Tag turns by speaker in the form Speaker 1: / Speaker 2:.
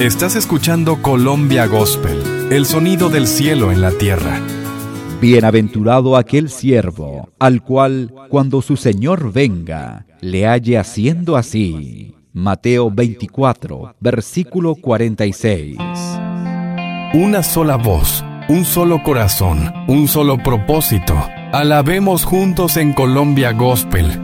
Speaker 1: Estás escuchando Colombia Gospel, el sonido del cielo en la tierra.
Speaker 2: Bienaventurado aquel siervo, al cual, cuando su Señor venga, le halle haciendo así. Mateo 24, versículo 46.
Speaker 1: Una sola voz, un solo corazón, un solo propósito. Alabemos juntos en Colombia Gospel,